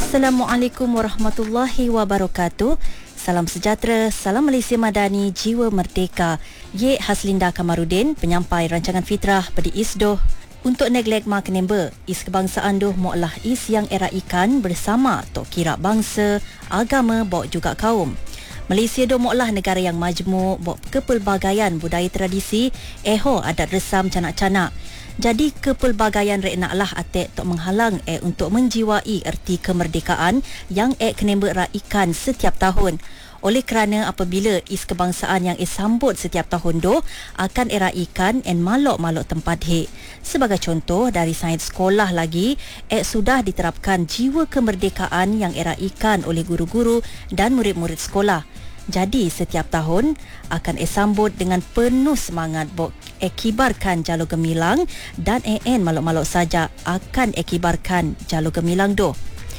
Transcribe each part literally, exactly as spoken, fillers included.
Assalamualaikum warahmatullahi wabarakatuh. Salam sejahtera, salam Malaysia Madani, jiwa merdeka. Ye Haslinda Kamarudin, penyampai rancangan fitrah pada ISDOH. Untuk neglek mak nember, is kebangsaan doh moklah is yang era ikan bersama tok kira bangsa, agama, bok juga kaum. Malaysia doh moklah negara yang majmuk, bok kepelbagaian budaya tradisi, eho adat resam canak-canak. Jadi kepelbagaian rek naklah atek tok menghalang eh untuk menjiwai erti kemerdekaan yang eh kenember raikan setiap tahun. Oleh kerana apabila is kebangsaan yang is sambut setiap tahun doh akan era ikan en malok-malok tempat he. Sebagai contoh dari sains sekolah lagi, eh sudah diterapkan jiwa kemerdekaan yang era ikan oleh guru-guru dan murid-murid sekolah. Jadi setiap tahun akan eh sambut dengan penuh semangat bok eh kibarkan jalur gemilang dan en malok-malok saja akan eh kibarkan jalur gemilang doh.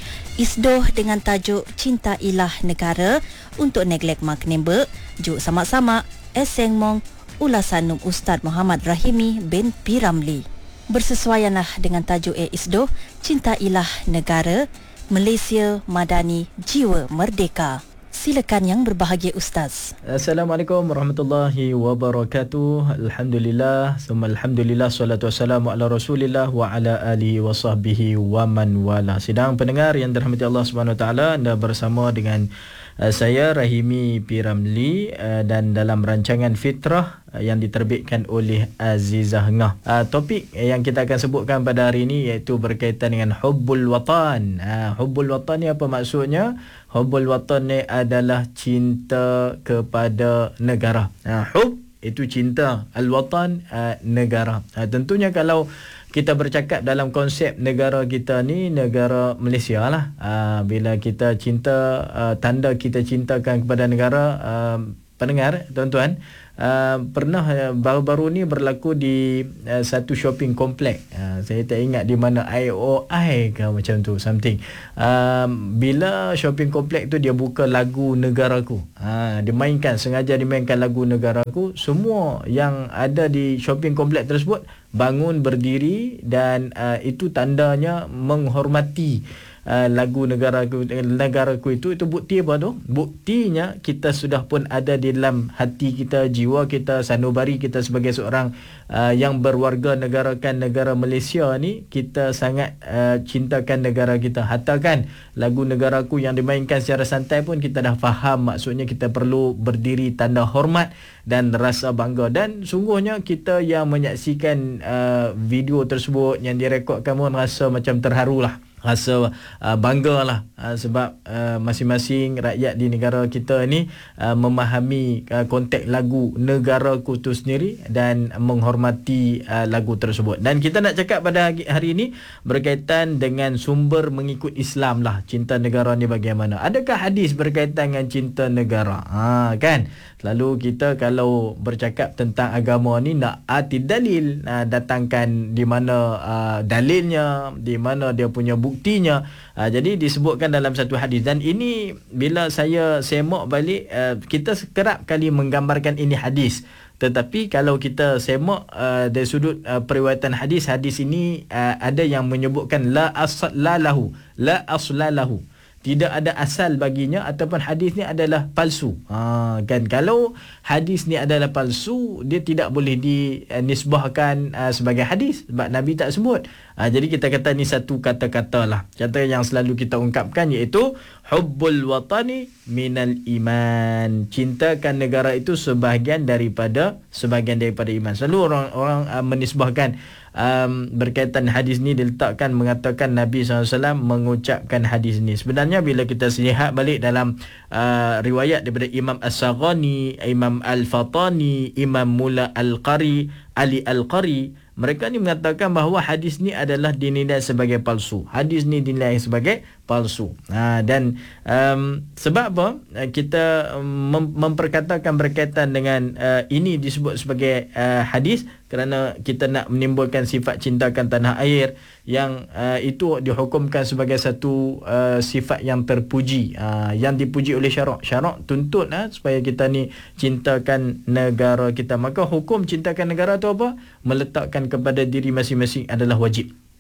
ISDOH dengan tajuk Cinta Ilah Negara untuk neglek mak nember, juk sama-sama esengmong ulasan Ustaz Muhammad Rahimi bin P. Ramlee. Bersesuaianlah dengan tajuk e ISDOH Cinta Ilah Negara, Malaysia Madani, jiwa merdeka. Silakan yang berbahagia Ustaz. Assalamualaikum warahmatullahi wabarakatuh. Alhamdulillah, summa alhamdulillah, salatu wassalamu ala Rasulillah wa ala alihi wa sahbihi wa man wala. Sidang pendengar yang dirahmati Allah Subhanahu wa taala, anda bersama dengan uh, saya Rahimi P. Ramlee uh, dan dalam rancangan Fitrah uh, yang diterbitkan oleh Azizah Ngah. Uh, topik yang kita akan sebutkan pada hari ini iaitu berkaitan dengan hubbul watan. Uh, hubbul watan ni apa maksudnya? Hubbul watan ni adalah cinta kepada negara. Ha, hub itu cinta, al-watan uh, negara. Ha, tentunya kalau kita bercakap dalam konsep negara kita ni, negara Malaysia lah. Ha, bila kita cinta, uh, tanda kita cintakan kepada negara, uh, pendengar, tuan-tuan, Uh, pernah uh, baru-baru ni berlaku di uh, satu shopping komplek. Uh, saya tak ingat di mana, I O I ke macam tu, something. Uh, bila shopping komplek tu dia buka lagu Negaraku. Uh, dia mainkan, sengaja dimainkan lagu Negaraku. Semua yang ada di shopping komplek tersebut bangun berdiri dan uh, itu tandanya menghormati Uh, lagu negaraku negaraku itu. Itu bukti apa tu? Buktinya kita sudah pun ada di dalam hati kita, jiwa kita, sanubari kita sebagai seorang uh, yang berwarga negarakan negara Malaysia ni, kita sangat uh, cintakan negara kita. Hatta kan lagu Negaraku yang dimainkan secara santai pun kita dah faham maksudnya kita perlu berdiri tanda hormat dan rasa bangga. Dan sungguhnya kita yang menyaksikan uh, video tersebut yang direkodkan pun rasa macam terharulah, rasa uh, bangga lah uh, sebab uh, masing-masing rakyat di negara kita ni uh, memahami uh, konteks lagu Negaraku tu sendiri dan menghormati uh, lagu tersebut. Dan kita nak cakap pada hari ini berkaitan dengan sumber mengikut Islam lah, cinta negara ni bagaimana. Adakah hadis berkaitan dengan cinta negara? Ha, kan? Lalu kita kalau bercakap tentang agama ni nak ati dalil, uh, datangkan di mana uh, dalilnya, di mana dia punya buktinya. Uh, jadi disebutkan dalam satu hadis, dan ini bila saya semak balik, uh, kita kerap kali menggambarkan ini hadis. Tetapi kalau kita semak uh, dari sudut uh, periwayatan hadis, hadis ini uh, ada yang menyebutkan la aslalahu, la aslalahu, tidak ada asal baginya, ataupun hadis ni adalah palsu. Ha, kan, kalau hadis ni adalah palsu, dia tidak boleh dinisbahkan uh, sebagai hadis sebab Nabi tak sebut. Ha, jadi kita kata ni satu kata-kata lah, kata yang selalu kita ungkapkan, iaitu hubbul watani minal iman. Cintakan negara itu sebahagian daripada sebahagian daripada iman. Selalu orang orang uh, menisbahkan Um, berkaitan hadis ni, diletakkan mengatakan Nabi sallallahu alaihi wasallam mengucapkan hadis ni. Sebenarnya bila kita lihat balik dalam uh, riwayat daripada Imam As-Saghani, Imam Al-Fatani, Imam Mula Al-Qari, Ali Al-Qari, mereka ni mengatakan bahawa hadis ni adalah dinilai sebagai palsu. Hadis ni dinilai sebagai palsu. Ha, dan um, sebab apa? Kita mem- memperkatakan berkaitan dengan uh, ini disebut sebagai uh, hadis kerana kita nak menimbulkan sifat cintakan tanah air yang uh, itu dihukumkan sebagai satu uh, sifat yang terpuji, uh, yang dipuji oleh syarak. Syarak tuntut uh, supaya kita ni cintakan negara kita. Maka hukum cintakan negara tu apa? Meletakkan kepada diri masing-masing adalah wajib.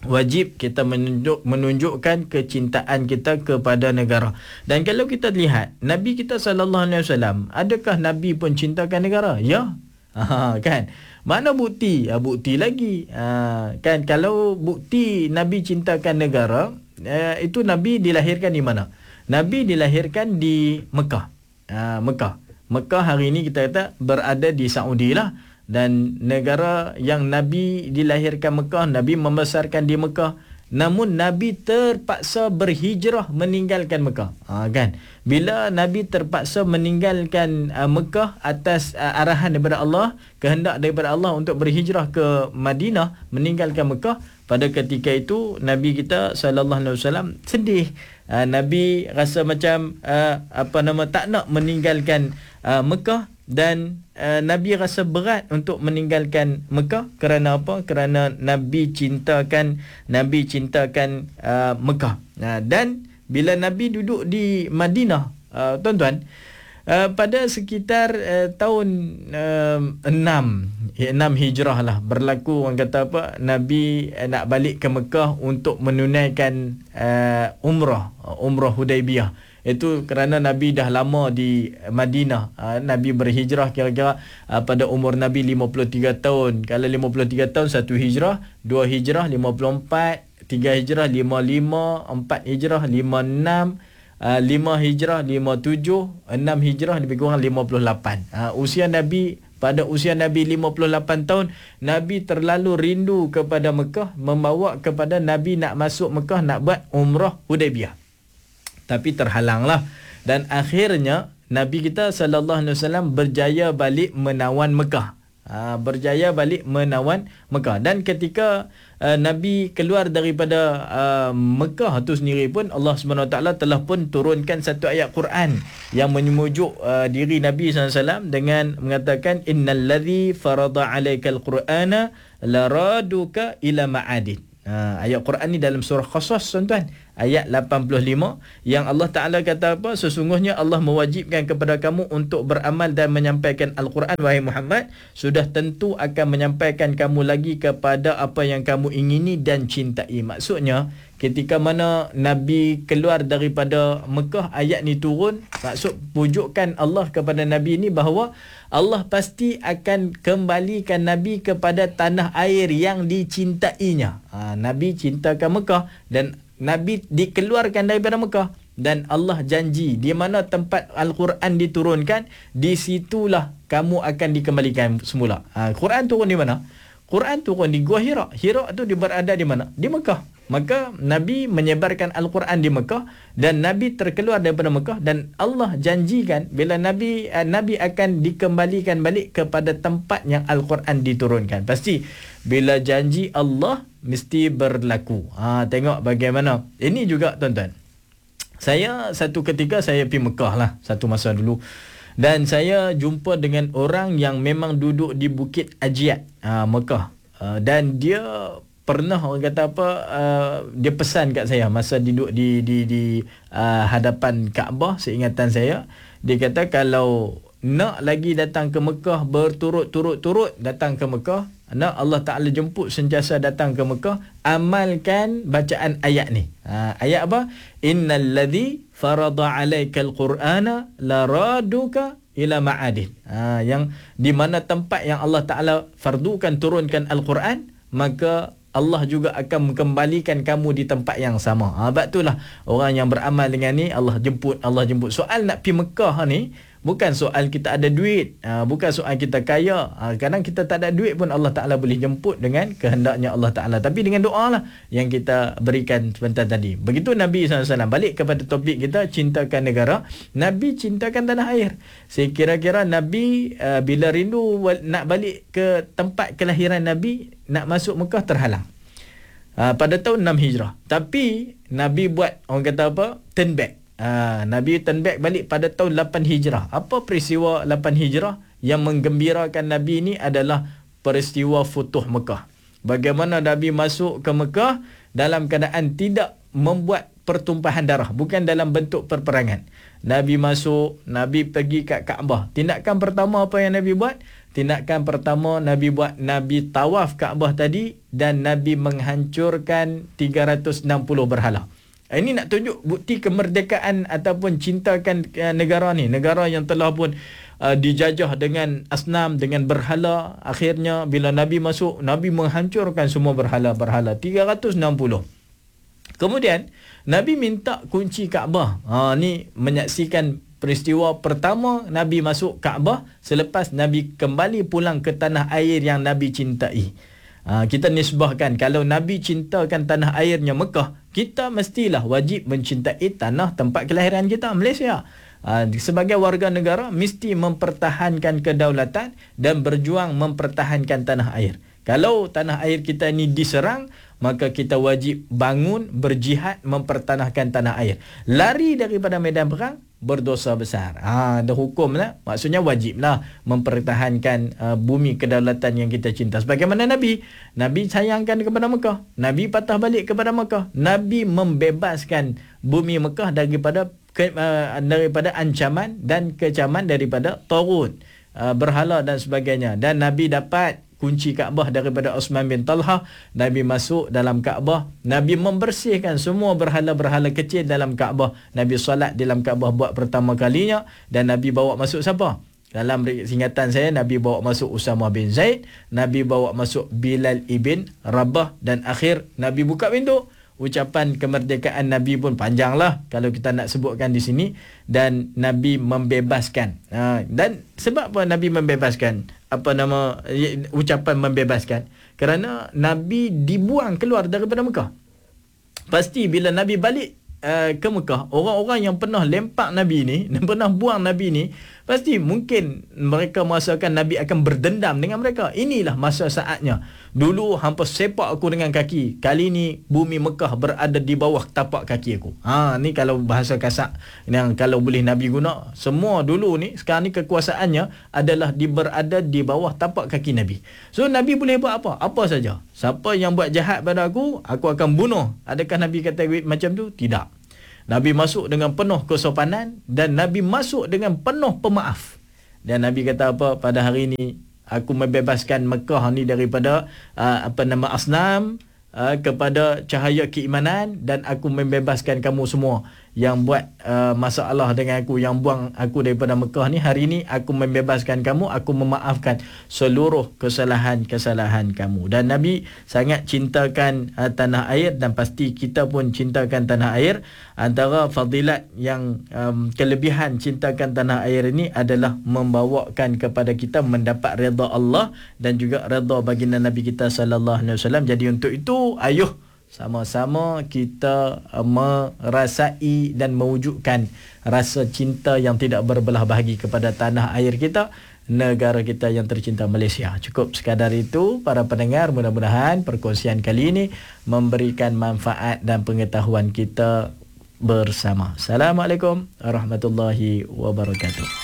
wajib kita menunjuk, menunjukkan kecintaan kita kepada negara. Dan kalau kita lihat Nabi kita sallallahu alaihi wasallam, adakah Nabi pun cintakan negara? Ya. Ha, kan? Mana bukti? Ha, bukti lagi. Ha, kan kalau bukti Nabi cintakan negara, eh, itu Nabi dilahirkan di mana? Nabi dilahirkan di Mekah. Ha, Mekah. Mekah hari ini kita kata berada di Saudi lah. Dan negara yang Nabi dilahirkan Mekah, Nabi membesarkan di Mekah. Namun Nabi terpaksa berhijrah meninggalkan Mekah. Ha, kan? Bila Nabi terpaksa meninggalkan uh, Mekah atas uh, arahan daripada Allah, kehendak daripada Allah untuk berhijrah ke Madinah, meninggalkan Mekah, pada ketika itu Nabi kita sallallahu alaihi wasallam sedih. Uh, Nabi rasa macam uh, apa nama tak nak meninggalkan uh, Mekah. Dan uh, Nabi rasa berat untuk meninggalkan Mekah. Kerana apa? Kerana Nabi cintakan Nabi cintakan uh, Mekah. Uh, dan bila Nabi duduk di Madinah, uh, tuan-tuan, uh, pada sekitar uh, tahun uh, enam Hijrah lah, berlaku orang kata apa, Nabi uh, nak balik ke Mekah untuk menunaikan uh, umrah, umrah Hudaibiyah. Itu kerana Nabi dah lama di Madinah. Uh, Nabi berhijrah kira-kira uh, pada umur Nabi lima puluh tiga tahun. Kalau lima puluh tiga tahun, satu hijrah, dua hijrah, lima puluh empat, tiga hijrah, lima puluh lima, empat hijrah, lima puluh enam, uh, lima hijrah, lima puluh tujuh, enam hijrah, lebih kurang lima puluh lapan. Uh, usia Nabi, pada usia Nabi lima puluh lapan tahun, Nabi terlalu rindu kepada Mekah, membawa kepada Nabi nak masuk Mekah, nak buat umrah Hudaibiyah. Tapi terhalanglah. Dan akhirnya Nabi kita sallallahu alaihi wasallam berjaya balik menawan Mekah. Ha, berjaya balik menawan Mekah. Dan ketika uh, Nabi keluar daripada uh, Mekah tu sendiri pun, Allah subhanahu wa taala telah pun turunkan satu ayat Quran yang menyujuk uh, diri Nabi sallallahu alaihi wasallam dengan mengatakan, innal ladzi farada alaikal qur'ana laraduka ila ma'adin. Ha, ayat Quran ni dalam surah Qasas, tuan-tuan, ayat lapan puluh lima, yang Allah Ta'ala kata apa? Sesungguhnya Allah mewajibkan kepada kamu untuk beramal dan menyampaikan Al-Quran, wahai Muhammad, sudah tentu akan menyampaikan kamu lagi kepada apa yang kamu ingini dan cintai. Maksudnya ketika mana Nabi keluar daripada Mekah, ayat ni turun, maksud pujukan Allah kepada Nabi ni bahawa Allah pasti akan kembalikan Nabi kepada tanah air yang dicintainya. Ha, Nabi cintakan Mekah dan Nabi dikeluarkan daripada Mekah. Dan Allah janji, di mana tempat Al-Quran diturunkan, di situlah kamu akan dikembalikan semula. Ha, Quran turun di mana? Quran turun di Gua Hira. Hira tu dia berada di mana? Di Mekah. Maka Nabi menyebarkan Al-Quran di Mekah dan Nabi terkeluar daripada Mekah, dan Allah janjikan bila Nabi uh, Nabi akan dikembalikan balik kepada tempat yang Al-Quran diturunkan. Pasti bila janji Allah mesti berlaku. Ha, tengok bagaimana. Ini juga, tuan-tuan, saya satu ketika saya pergi Mekah lah, satu masa dulu. Dan saya jumpa dengan orang yang memang duduk di Bukit Ajiat, uh, Mekah. Uh, dan dia pernah, orang kata apa, uh, dia pesan kat saya masa duduk di di di uh, hadapan Kaabah, seingatan saya, dia kata kalau nak lagi datang ke Mekah, berturut-turut-turut datang ke Mekah, nak Allah Ta'ala jemput sentiasa datang ke Mekah, amalkan bacaan ayat ni. Ha, ayat apa? Innal ladzi farada alaikal qur'ana laraduka ila ma'adin. Ha, yang di mana tempat yang Allah Ta'ala fardukan, turunkan Al-Quran, maka Allah juga akan mengembalikan kamu di tempat yang sama. Ha, sebab itulah orang yang beramal dengan ni, Allah jemput, Allah jemput. Soal nak pergi Mekah ni bukan soal kita ada duit, ha, bukan soal kita kaya. Ha, kadang kita tak ada duit pun Allah Ta'ala boleh jemput dengan kehendaknya Allah Ta'ala. Tapi dengan doa lah yang kita berikan sebentar tadi. Begitu Nabi sallallahu alaihi wasallam. Balik kepada topik kita, cintakan negara. Nabi cintakan tanah air. Saya kira-kira Nabi uh, bila rindu nak balik ke tempat kelahiran Nabi, nak masuk Mekah, terhalang. Uh, pada tahun enam Hijrah. Tapi Nabi buat, orang kata apa, turn back. Ha, Nabi turn back balik pada tahun lapan Hijrah. Apa peristiwa lapan Hijrah? Yang menggembirakan Nabi ni adalah peristiwa Futuh Mekah. Bagaimana Nabi masuk ke Mekah dalam keadaan tidak membuat pertumpahan darah, bukan dalam bentuk perperangan. Nabi masuk, Nabi pergi kat Kaabah. Tindakan pertama apa yang Nabi buat? tindakan pertama Nabi buat, Nabi tawaf Kaabah tadi dan Nabi menghancurkan tiga ratus enam puluh berhala. Ini nak tunjuk bukti kemerdekaan ataupun cintakan uh, negara ni. Negara yang telah pun uh, dijajah dengan asnam, dengan berhala. Akhirnya bila Nabi masuk, Nabi menghancurkan semua berhala-berhala. tiga ratus enam puluh. Kemudian Nabi minta kunci Kaabah. Ha, ni menyaksikan peristiwa pertama Nabi masuk Kaabah selepas Nabi kembali pulang ke tanah air yang Nabi cintai. Ha, kita nisbahkan kalau Nabi cintakan tanah airnya Mekah, kita mestilah wajib mencintai tanah tempat kelahiran kita, Malaysia. Ha, sebagai warga negara mesti mempertahankan kedaulatan dan berjuang mempertahankan tanah air. Kalau tanah air kita ini diserang, maka kita wajib bangun, berjihad, mempertahankan tanah air. Lari daripada medan perang, berdosa besar. Ha, ada hukum lah. Maksudnya wajiblah mempertahankan uh, bumi kedaulatan yang kita cinta. Sebagaimana Nabi. Nabi sayangkan kepada Mekah. Nabi patah balik kepada Mekah. Nabi membebaskan bumi Mekah daripada ke, uh, daripada ancaman dan kecaman daripada Taghut, uh, berhala dan sebagainya. Dan Nabi dapat kunci Kaabah daripada Osman bin Talha. Nabi masuk dalam Kaabah. Nabi membersihkan semua berhala-berhala kecil dalam Kaabah. Nabi solat dalam Kaabah buat pertama kalinya. Dan Nabi bawa masuk siapa? Dalam singkatan saya, Nabi bawa masuk Usamah bin Zaid. Nabi bawa masuk Bilal ibn Rabah. Dan akhir Nabi buka pintu. Ucapan kemerdekaan Nabi pun panjanglah kalau kita nak sebutkan di sini. Dan Nabi membebaskan. Ha, dan sebab apa Nabi membebaskan? Apa nama ucapan membebaskan? Kerana Nabi dibuang keluar daripada Mekah. Pasti bila Nabi balik uh, ke Mekah, orang-orang yang pernah lempak Nabi ni, dan pernah buang Nabi ni, pasti mungkin mereka merasakan Nabi akan berdendam dengan mereka. Inilah masa saatnya. Dulu hampa sepak aku dengan kaki. Kali ni bumi Mekah berada di bawah tapak kaki aku. Ha, ni kalau bahasa kasar yang kalau boleh Nabi guna. Semua dulu ni, sekarang ni kekuasaannya adalah di berada di bawah tapak kaki Nabi. So Nabi boleh buat apa? Apa saja. Siapa yang buat jahat pada aku, aku akan bunuh. Adakah Nabi kata macam tu? Tidak. Nabi masuk dengan penuh kesopanan dan Nabi masuk dengan penuh pemaaf. Dan Nabi kata apa? Pada hari ini aku membebaskan Mekah ni daripada uh, apa nama asnam uh, kepada cahaya keimanan, dan aku membebaskan kamu semua yang buat uh, masalah dengan aku, yang buang aku daripada Mekah ni. Hari ni aku membebaskan kamu, aku memaafkan seluruh kesalahan-kesalahan kamu. Dan Nabi sangat cintakan uh, tanah air, dan pasti kita pun cintakan tanah air. Antara fadilat yang um, kelebihan cintakan tanah air ini adalah membawakan kepada kita mendapat redha Allah dan juga redha baginda Nabi kita sallallahu alaihi wasallam. Jadi untuk itu, ayuh sama-sama kita uh, merasai dan mewujudkan rasa cinta yang tidak berbelah bahagi kepada tanah air kita, negara kita yang tercinta, Malaysia. Cukup sekadar itu para pendengar. Mudah-mudahan perkongsian kali ini memberikan manfaat dan pengetahuan kita bersama. Assalamualaikum warahmatullahi wabarakatuh.